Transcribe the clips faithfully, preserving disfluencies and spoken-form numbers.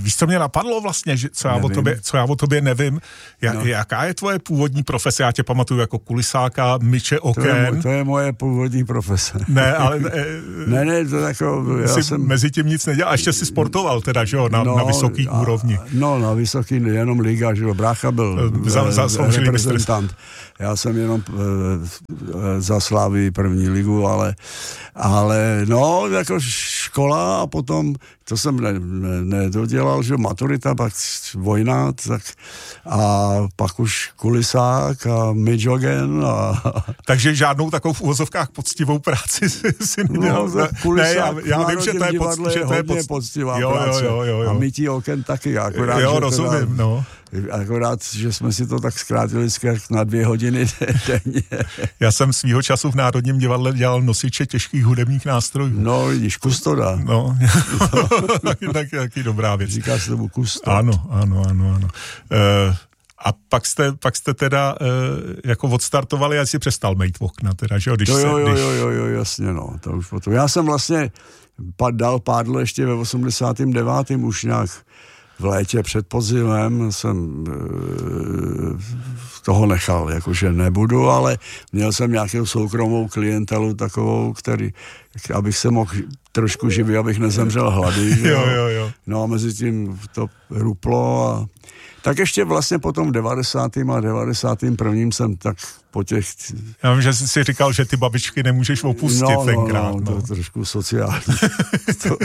víš, co mě napadlo vlastně, že, co, já o tobě, co já o tobě nevím, ja, no. Jaká je tvoje původní profese? Já tě pamatuju jako kulisáka, myče oken. To je, to je moje původní profese. Ne, ale... ne, ne, to jako... Já jsem... Mezi tím nic nedělal. A ještě si sportoval teda, že jo, na, no, na vysoký a, úrovni. No, na vysoký, jenom liga, že jo, brácha byl za, za, za, reprezentant. Já jsem jenom e, za Slávy první ligu, ale, ale no, jako škola a potom, to jsem nedodělal, ne, že maturita, pak vojna, tak a pak už kulisák a midjogen a... Takže žádnou takovou v uvozovkách poctivou práci si nedělal. No, kulisák, ne, já, já vím, že to je, pod, že to je pod... poctivá jo, práce. Jo, jo, jo. A mytí oken taky, akorát, jo, že rozumím, teda, no. Akorát, že jsme si to tak zkrátili na dvě hodiny denně. Já jsem svýho času v Národním divadle dělal nosiče těžkých hudebních nástrojů. No, vidíš, kustoda. No, taky, taky, taky dobrá věc. Říká se tomu kustod. Ano, ano, ano, ano. Uh, A pak jste, pak jste teda uh, jako odstartovali a si přestal mejt okna, teda, že jo? Když jo, se, jo, když... jo, jo, jo, jasně, no. To už potom. Já jsem vlastně dal pádlo ještě ve osmdesátém devátém už nějak v létě před podzimem jsem e, toho nechal, jakože nebudu, ale měl jsem nějakou soukromou klientelu takovou, který, abych se mohl trošku živit, abych nezemřel hlady. Že? Jo, jo, jo. No a mezi tím to ruplo a tak ještě vlastně potom v devadesátém a devadesátém prvním jsem tak po těch... Já vím, že jsi si říkal, že ty babičky nemůžeš opustit no, tenkrát. No, no, to je trošku sociální. to...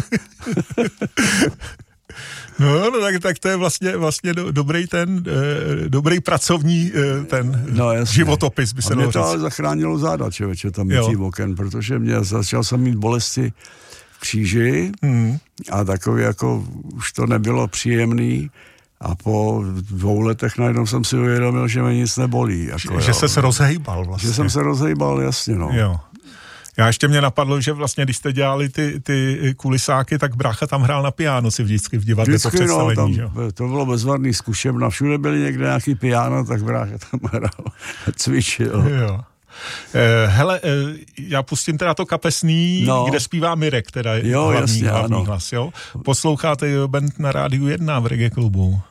No, no tak, tak to je vlastně, vlastně do, dobrý ten, eh, dobrý pracovní eh, ten no, životopis, by se dalo říct. A mě to ale zachránilo záda, člověče, tam mytí oken, protože mě začal jsem mít bolesti v kříži hmm. a takový jako už to nebylo příjemný. A po dvou letech najednou jsem si uvědomil, že mě nic nebolí. Jako, že že se rozhejbal vlastně. Že jsem se rozhejbal, jasně, no. Jo. Já ještě mě napadlo, že vlastně, když jste dělali ty, ty kulisáky, tak brácha tam hrál na piano si vždycky v divadle po představení, no, tam, že? To bylo bezvadný zkušebna. Všude byly někde nějaký piano, tak brácha tam hrál, cvičil. Jo. Eh, hele, eh, já pustím teda to kapesný, no. Kde zpívá Mirek, teda jo, hlavní, jasně, hlavní ano. hlas, jo? Posloucháte Jo Band na Rádiu jedna v Reggae klubu.